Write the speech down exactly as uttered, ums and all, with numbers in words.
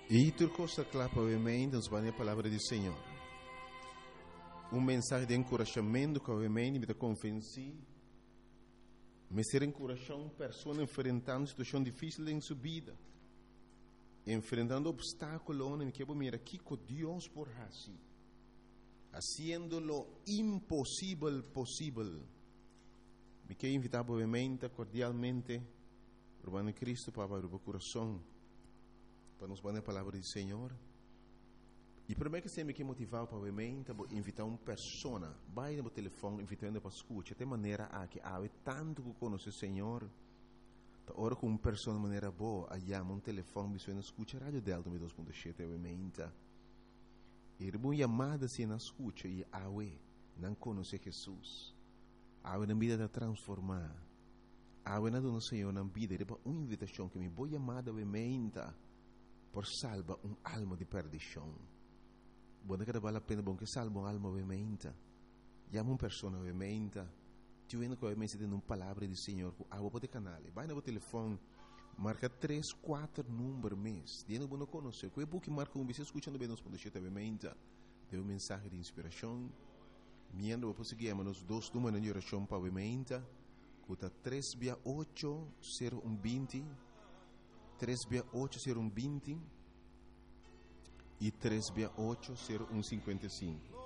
E tu costa clapa obviamente nos vai a palavra do Senhor. Um mensagem de encorajamento que obviamente me dá convencer, me ser encorajando pessoa enfrentando situação difícil em sua vida, enfrentando obstáculos, me quero mirar aqui com Deus por assim, haciendo lo impossível possível. Me quero invitar obviamente cordialmente, Urbano Cristo para abrir o coração, para nos dar a palavra do Senhor. E primeiro que você me quer motivar para obviamente invitar uma pessoa, vai no telefone invitando para escutar, de maneira a que há tanto que conhece o Senhor, tá ora com uma pessoa de maneira boa, aí há um telefone, me suena escuta a rádio Delta dois ponto sete obviamente. E uma chamada se na escuta e há não conhece Jesus, há na vida de transformar, há na do Senhor na vida, e uma invitação que me vou chamada obviamente por salvar um alma de perdição. Buona che vale la pena bom che salva un'alma ovviamente. Chiama una persona ovviamente. Ti vedo che ovviamente siete in un palavra di Signore. Ah, vuoi poter canale. Vai no telefono. Marca tre quattro numeri mes. Di non conosce. Quei buchi marca un bisogno ascoltando bene nos conoscete ovviamente. Deu un messaggio di ispirazione. Miendo vuoi poter chiamare nos dos numeri di orazione ovviamente. Cuta tre otto zero uno venti. tre otto zero uno venti. E três oito zero um cinquenta e cinco.